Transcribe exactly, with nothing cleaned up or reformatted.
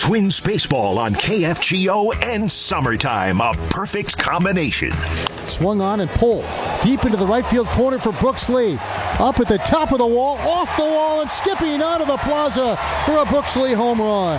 Twins baseball on K F G O and summertime, a perfect combination. Swung on and pulled deep into the right field corner for Brooks Lee. Up at the top of the wall, off the wall, and skipping out of the plaza for a Brooks Lee home run.